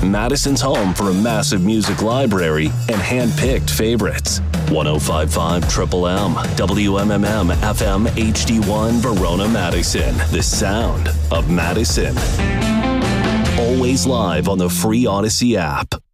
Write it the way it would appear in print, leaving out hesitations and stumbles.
Madison's home for a massive music library and hand-picked favorites. 105.5 Triple M, WMMM FM HD1 Verona, Madison. The sound of Madison. Always live on the free Odyssey app.